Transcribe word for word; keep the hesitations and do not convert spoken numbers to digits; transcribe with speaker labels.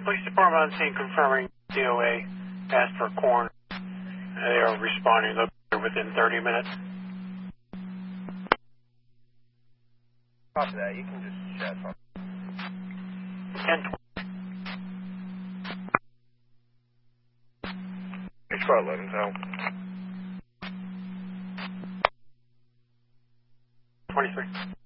Speaker 1: Police Department on scene confirming D O A asked for corn. They are responding within thirty minutes.
Speaker 2: Copy that. You can just chat from.
Speaker 1: ten
Speaker 2: It's car eleven, so.
Speaker 1: twenty-three.